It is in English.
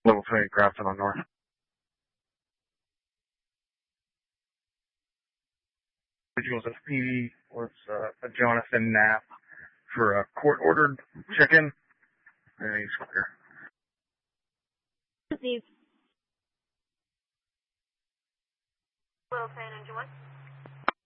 Level 20 Grafton on North. Individuals FP was a Jonathan Knapp for a court-ordered check-in. And he's clear. Steve. Well, 10 and 1.